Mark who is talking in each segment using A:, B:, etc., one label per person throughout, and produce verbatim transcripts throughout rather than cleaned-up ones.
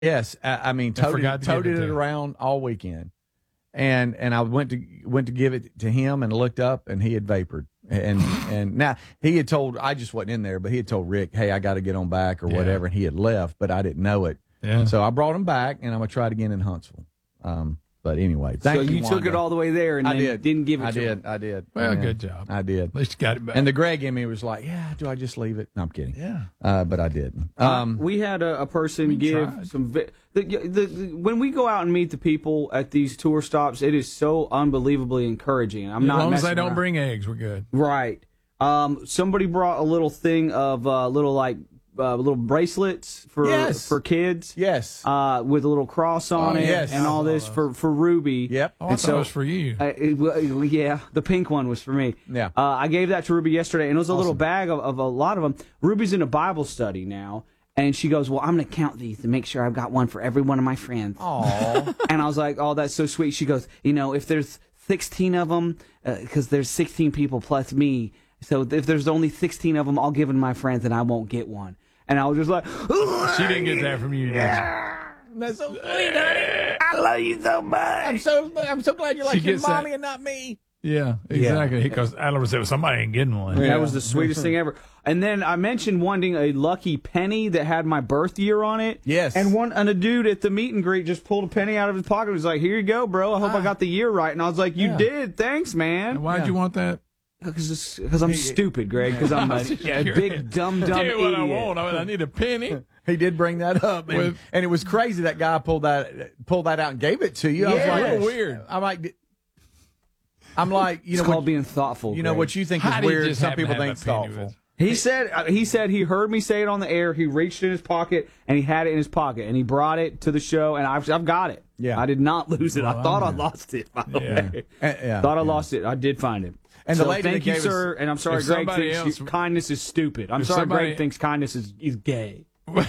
A: Yes, I, I mean,
B: I
A: toted,
B: forgot to give
A: toted
B: it to
A: it
B: him.
A: around all weekend, and and I went to went to give it to him and looked up, and he had vapored, and and now he had told I just wasn't in there, but he had told Rick, hey, I got to get on back or
B: Yeah.
A: whatever, and he had left, but I didn't know it.
B: Yeah.
A: So I brought him back, and I'm gonna try it again in Huntsville. Um, but anyway, thank
C: so
A: you.
C: you took
A: Wanda.
C: it all the way there and
A: I
C: then
A: did.
C: didn't give it
A: I
C: to
A: did.
C: him.
A: I did.
B: Well,
A: Yeah.
B: good job.
A: I did.
B: At least you got it back.
A: And the Greg in me was like, yeah, do I just leave it? No, I'm kidding.
B: yeah.
A: Uh, but I didn't.
C: Um,
A: Um,
C: we had a, a person
B: we
C: give
B: tried.
C: some. Vi- the, the, the, when we go out and meet the people at these tour stops, it is so unbelievably encouraging. I'm
B: As
C: not
B: long as they
C: messing
B: don't
C: around.
B: bring eggs, we're good.
C: Right. Um, somebody brought a little thing of uh, little like uh, little bracelets for
A: Yes.
C: for kids.
A: yes.
C: Uh, with a little cross on
A: Oh,
C: it
A: yes.
C: and all this for for Ruby.
A: Yep.
B: Oh, I
C: And
B: thought
C: so-
B: it was for you.
C: Uh, it- well, yeah, the pink one was for me.
A: Yeah.
C: Uh, I gave that to Ruby yesterday, and it was a little bag of, of a lot of them. Ruby's in a Bible study now, and she goes, well, I'm going to count these to make sure I've got one for every one of my friends.
A: Aw.
C: And I was like, oh, that's so sweet. She goes, you know, if there's sixteen of them, because there's sixteen people plus me, so if there's only sixteen of them, I'll give them to my friends, and I won't get one. And I was just like,
B: She didn't get that from you, did
A: That's so sweet, honey.
C: I love you so much.
A: I'm so I'm so glad you
B: She
A: like your
B: gets that-
A: mommy and not me.
B: she? Yeah, exactly. Because Adam said, well, somebody ain't getting one.
C: That was the sweetest thing ever. And then I mentioned wanting a lucky penny that had my birth year on it.
A: Yes.
C: And one and a dude at the meet and greet just pulled a penny out of his pocket and was like, here you go, bro. I hope I got the year right. And I was like, you
A: Yeah.
C: did. Thanks,
B: And
C: man.
B: why'd you want that?
C: Because I'm stupid, Greg. Because I'm a, a big, dumb, dumb
B: Tell you what
C: idiot.
B: I want. I, mean, I need a penny.
A: He did bring that up, and,
B: With-
A: and it was crazy that guy pulled that pulled that out and gave it to you. I was
C: Yes.
A: like,
B: A little weird.
A: I'm like, I'm like, you
C: It's
A: know,
C: called
A: what,
C: being thoughtful.
A: you know
C: Greg.
A: what you think
B: How
A: is
B: do you
A: weird.
B: just
A: Some
B: happen to
A: people
B: have
A: think
B: a penny
A: thoughtful.
B: with-
C: He said uh, he said he heard me say it on the air. He reached in his pocket and he had it in his pocket and he brought it to the show and I've I've got it.
A: Yeah.
C: I did not lose it. I
B: Well,
C: thought I
B: I'm-
C: lost it. By the
B: Yeah.
C: way,
A: Uh, yeah,
C: thought I
A: yeah.
C: lost it. I did find it.
A: And the
C: So
A: lady that
C: thank you,
A: gave us-
C: sir. And I'm sorry,
B: If
C: Greg
B: somebody
C: thinks
B: else-
C: you- kindness is stupid. I'm
B: if
C: sorry,
B: somebody-
C: Greg thinks kindness is, is gay.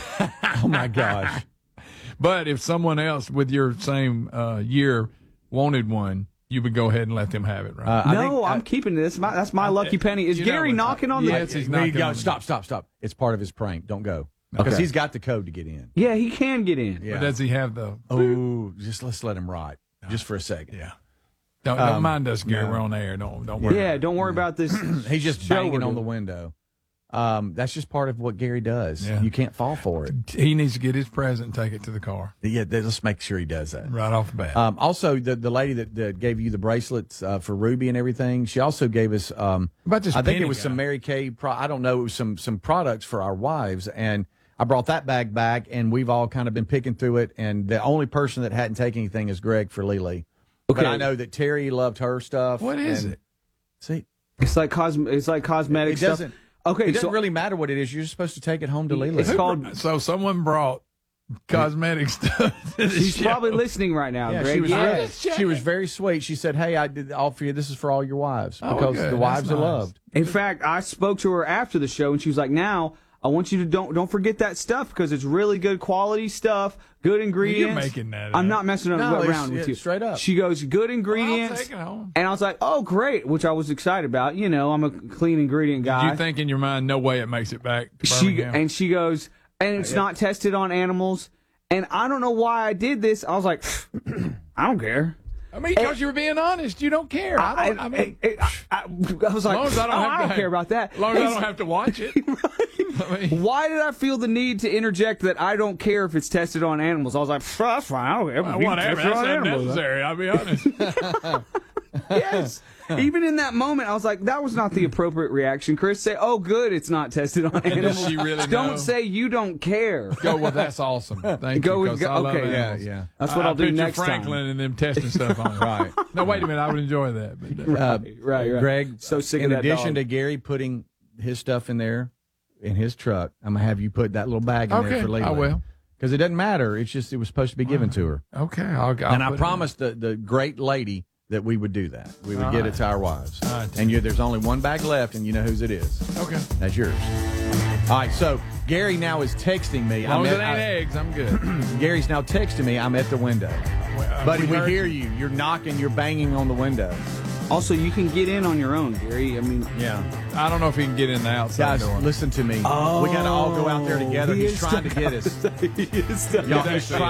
A: Oh my gosh.
B: But if someone else with your same uh, year wanted one, you would go ahead and let them have it, right?
A: Uh, I
C: no,
A: think,
C: I'm
A: I-
C: keeping this. My, that's my lucky penny. Is
B: you know
C: Gary
B: what-
C: knocking on
B: yes,
C: the?
B: he's
A: we
B: knocking
A: go,
B: on-
A: stop, stop, stop. It's part of his prank. Don't go because
C: Okay.
A: he's got the code to get in.
C: Yeah, he can get in.
A: Yeah.
B: Or does he have the?
A: Oh, just let's let him ride just for a second.
B: Yeah. Don't, don't
A: Um,
B: mind us, Gary.
A: no.
B: We're on the air. Don't don't worry.
C: Yeah, don't worry about this.
A: He's just
C: show
A: banging
C: we're
A: on the
C: doing.
A: window. Um, that's just part of what Gary does.
B: Yeah.
A: You can't fall for it.
B: He needs to get his present and take it to the car
A: Yeah, let's make sure he does that.
B: right off the bat.
A: Um, also, the the lady that, that gave you the bracelets uh, for Ruby and everything, she also gave us. Um,
B: About this
A: I think
B: penny
A: it was
B: guy.
A: some Mary Kay. Pro- I don't know. It was some some products for our wives, and I brought that bag back, and we've all kind of been picking through it. And the only person that hadn't taken anything is Greg for Lily. But
C: Okay.
A: I know that Terry loved her stuff.
B: What is
A: and-
B: it?
A: See,
C: It's like cosm- It's like cosmetic
A: it
C: stuff.
A: doesn't.
C: Okay,
A: It doesn't
C: so
A: really matter what it is. You're supposed to take it home to Lily.
C: It's
B: Who
C: called-
B: br- So someone brought cosmetic stuff. To the
C: she's
B: show.
C: probably listening right now,
A: Yeah,
C: Greg.
A: she was
C: Yeah.
A: very,
B: Just check
A: she was
B: it.
A: very sweet. She said, "Hey, I did offer you. This is for all your wives
B: Oh,
A: because
B: good.
A: the wives
B: That's
A: are
B: nice.
A: loved."
C: In fact, I spoke to her after the show, and she was like, "Now I want you to don't don't forget that stuff because it's really good quality stuff, good ingredients."
B: making that
C: I'm
B: up.
C: not messing
A: No, it's-
C: around with
A: yeah,
C: you.
A: straight up.
C: She goes, "Good
B: Well, I'll
C: ingredients,"
B: take it home.
C: and I was like, "Oh, great!" Which I was excited about. You know, I'm a clean ingredient guy.
B: You think in your mind, no way it makes it back to
C: she
B: Birmingham.
C: and she goes, and it's not tested on animals. And I don't know why I did this. I was like, I don't care.
B: I mean, because you were being honest. You don't care. I, don't, I, mean,
C: I, I, I, I was like,
B: as long as I don't,
C: oh,
B: have
C: I
B: to
C: don't care about that.
B: As long as I
C: Hey,
B: don't have to watch it. I mean,
C: Why did I feel the need to interject that I don't care if it's tested on animals? I was like, that's fine. I don't care.
B: well,
C: You
B: whatever.
C: test it
B: That's
C: on animals.
B: unnecessary. I'll be honest.
C: Yes. Even in that moment, I was like, that was not the appropriate reaction. Chris, say, oh, good, it's not tested on animals.
B: she really
C: don't
B: know?
C: say you don't care.
B: Go, well, that's awesome. Thank
C: Go
B: you.
C: with-
B: 'cause I love
C: okay.
A: Yeah,
B: animals.
A: yeah.
C: That's what
B: I,
C: I'll do
B: picture
C: next
B: Franklin
C: time.
B: and them testing stuff on it.
A: Right.
B: No, wait a minute. I would enjoy that. But, uh,
A: Uh,
C: Right, right.
A: Greg,
C: So sick
A: in
C: of that
A: addition
C: dog.
A: to Gary putting his stuff in there in his truck, I'm gonna have you put that little bag in
B: Okay,
A: there for Lily.
B: I will.
A: Because it doesn't matter. It's just it was supposed to be given to her.
B: okay. I'll, I'll
A: and I
B: put it
A: promised the, the great lady that we would do that. We would
B: All
A: get
B: right.
A: it to our wives.
B: All right.
A: And you, there's only one bag left, and you know whose it is.
B: in. Okay.
A: That's yours. All right, so Gary now is texting me.
B: As long
A: I'm
B: as it
A: at-
B: ain't
A: I-
B: eggs, I'm good.
A: Gary's now texting me. I'm at the window.
B: Well,
A: Buddy, we
B: heard
A: hear you. You're knocking, you're banging on the window.
C: Also, you can get in on your own, Gary. I mean,
A: Yeah.
B: I don't know if he can get in the outside
A: Guys,
B: door.
A: listen to me.
C: Oh,
A: we got to all go out there together.
C: he
A: He's
C: is
A: trying to get us.
C: he is
A: Y'all, he's trying